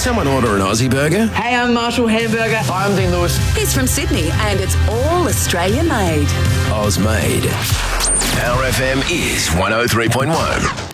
someone order an Aussie burger? Hey, I'm Marshall Hamburger. Hi, I'm Dean Lewis. He's from Sydney and it's all Australia made. Oz made. Our FM is 103.1.